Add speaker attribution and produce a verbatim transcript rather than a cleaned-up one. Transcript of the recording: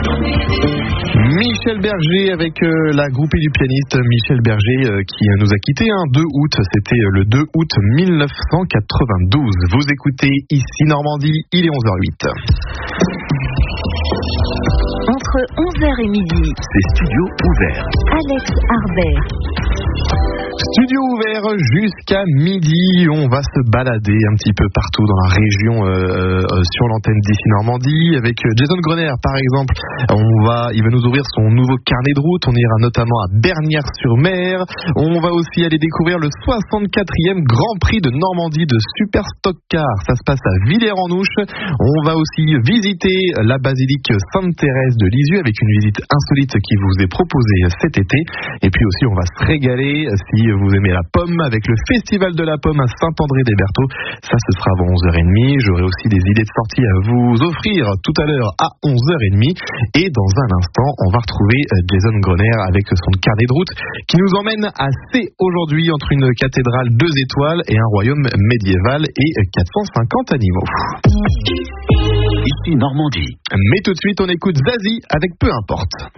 Speaker 1: Michel Berger avec euh, la groupée du pianiste Michel Berger euh, qui nous a quittés un deux août, c'était euh, le deux août mille neuf cent quatre-vingt-douze. Vous écoutez ici Normandie, il est onze heures huit.
Speaker 2: Entre onze heures et midi,
Speaker 3: c'est studio ouvert.
Speaker 2: Alex Harbert.
Speaker 1: Studio ouvert jusqu'à midi, on va se balader un petit peu partout dans la région euh, euh, sur l'antenne d'ici Normandie avec Jason Grener par exemple. On va, il va nous ouvrir son nouveau carnet de route, on ira notamment à Bernières-sur-Mer. On va aussi aller découvrir le soixante-quatrième Grand Prix de Normandie de Super Stock Car. Ça se passe à Villers-en-Ouche. On va aussi visiter la basilique Sainte-Thérèse de Lisieux avec une visite insolite qui vous est proposée cet été. Et puis aussi on va se régaler si vous aimez la pomme avec le festival de la pomme à Saint-André-des-Berthaux. Ça, ce sera avant onze heures trente. J'aurai aussi des idées de sortie à vous offrir tout à l'heure à onze heures trente. Et dans un instant, on va retrouver Jason Grener avec son carnet de route qui nous emmène à C aujourd'hui entre une cathédrale deux étoiles et un royaume médiéval et quatre cent cinquante animaux.
Speaker 3: Ici Normandie.
Speaker 1: Mais tout de suite, on écoute Zazie avec Peu importe.